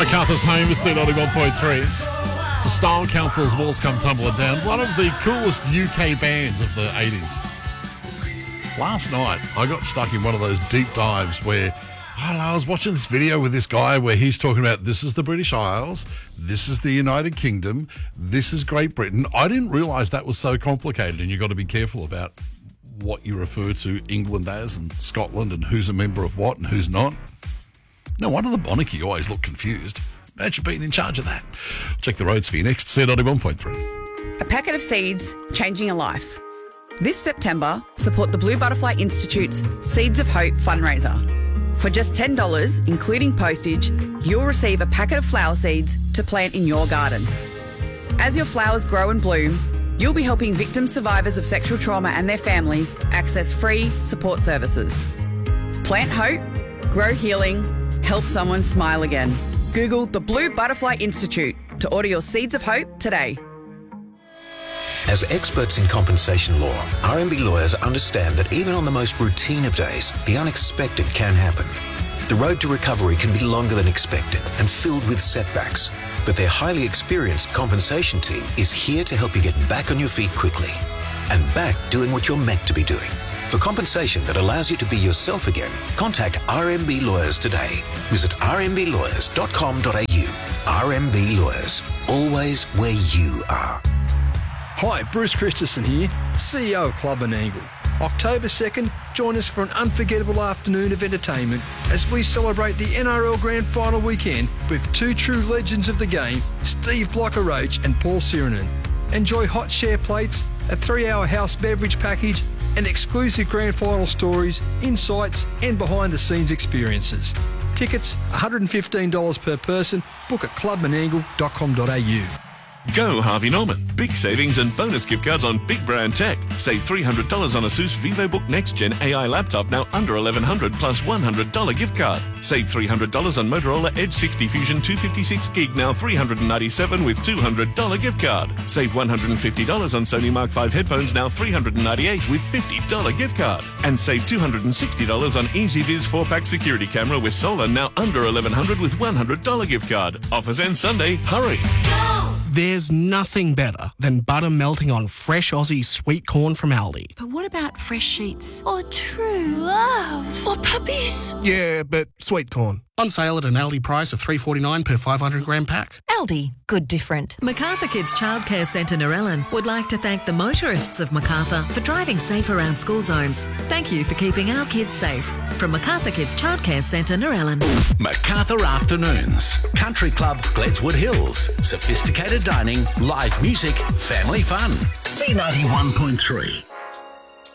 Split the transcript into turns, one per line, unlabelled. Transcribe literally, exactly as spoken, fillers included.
MacArthur's home is C ninety-one point three. The Style Council's Walls Come Tumbling Down, one of the coolest U K bands of the eighties. Last night, I got stuck in one of those deep dives where, I don't know, I was watching this video with this guy where he's talking about this is the British Isles, this is the United Kingdom, this is Great Britain. I didn't realise that was so complicated, and you've got to be careful about what you refer to England as and Scotland and who's a member of what and who's not. No wonder the Monarchy always look confused. Imagine being in charge of that. Check the roads for you next. C ninety-one point three.
A packet of seeds, changing a life. This September, support the Blue Butterfly Institute's Seeds of Hope fundraiser. For just ten dollars, including postage, you'll receive a packet of flower seeds to plant in your garden. As your flowers grow and bloom, you'll be helping victim survivors of sexual trauma and their families access free support services. Plant hope, grow healing, help someone smile again. Google the Blue Butterfly Institute to order your Seeds of Hope today.
As experts in compensation law, R M B lawyers understand that even on the most routine of days, the unexpected can happen. The road to recovery can be longer than expected and filled with setbacks, but their highly experienced compensation team is here to help you get back on your feet quickly and back doing what you're meant to be doing. For compensation that allows you to be yourself again, contact R M B Lawyers today. Visit r m b lawyers dot com dot a u. R M B Lawyers, always where you are.
Hi, Bruce Christensen here, C E O of Club Menangle. October second, join us for an unforgettable afternoon of entertainment as we celebrate the N R L Grand Final weekend with two true legends of the game, Steve Blocker-Roach and Paul Sirenen. Enjoy hot share plates, a three-hour house beverage package, and exclusive Grand Final stories, insights, and behind-the-scenes experiences. Tickets, one hundred fifteen dollars per person. Book at club menangle dot com dot a u.
Go Harvey Norman. Big savings and bonus gift cards on big brand tech. Save three hundred dollars on ASUS VivoBook Next Gen A I laptop, now under eleven hundred dollars plus one hundred dollars gift card. Save three hundred dollars on Motorola Edge sixty Fusion two fifty-six gig, now three hundred ninety-seven dollars with two hundred dollars gift card. Save one hundred fifty dollars on Sony Mark five headphones, now three hundred ninety-eight dollars with fifty dollars gift card. And save two hundred sixty dollars on EasyViz four pack security camera with solar, now under eleven hundred dollars with one hundred dollars gift card. Offers end Sunday. Hurry.
There's nothing better than butter melting on fresh Aussie sweet corn from Aldi.
But what about fresh sheets?
Or true love?
Or puppies?
Yeah, but sweet corn. On sale at an Aldi price of three dollars forty-nine per five hundred gram pack.
Aldi, good different.
Macarthur Kids Childcare Centre Narellan would like to thank the motorists of Macarthur for driving safe around school zones. Thank you for keeping our kids safe. From Macarthur Kids Childcare Centre Narellan.
Macarthur Afternoons. Country Club, Gledswood Hills. Sophisticated dining, live music, family fun. C ninety-one point three.